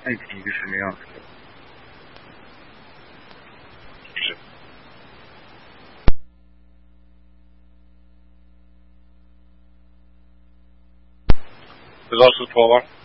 爱情是什么样子的？ 是。知道是托吧？